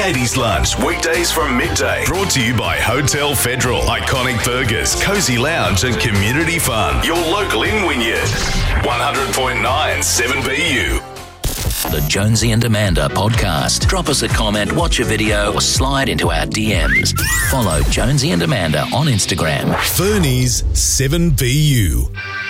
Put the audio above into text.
80s Lunch, weekdays from midday. Brought to you by Hotel Federal, Iconic Burgers, Cozy Lounge and Community Fun. Your local in Wynyard. 100.9 7BU. The Jonesy and Amanda podcast. Drop us a comment, watch a video, or slide into our DMs. Follow Jonesy and Amanda on Instagram. Fernie's 7BU.